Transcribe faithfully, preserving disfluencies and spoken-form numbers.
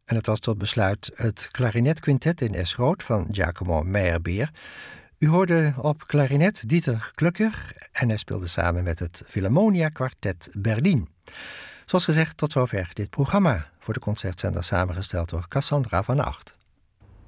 En het was tot besluit het klarinetquintet in S groot van Giacomo Meyerbeer. U hoorde op klarinet Dieter Klucker en hij speelde samen met het Philharmonia Quartet Berlin. Zoals gezegd, tot zover dit programma voor de Concertzender samengesteld door Cassandra van Acht.